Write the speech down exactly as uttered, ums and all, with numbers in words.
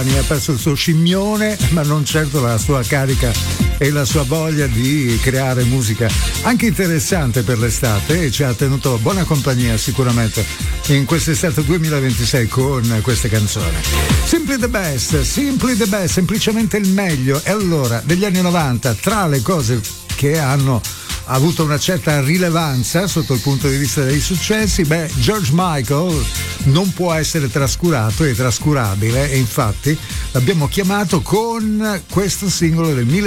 ha perso il suo scimmione, ma non certo la sua carica e la sua voglia di creare musica anche interessante per l'estate, e ci ha tenuto buona compagnia sicuramente in quest'estate duemilaventisei con queste canzoni. Simply the best, simply the best, semplicemente il meglio. E allora, negli anni novanta, tra le cose che hanno ha avuto una certa rilevanza sotto il punto di vista dei successi, beh, George Michael non può essere trascurato, è trascurabile, e infatti l'abbiamo chiamato con questo singolo del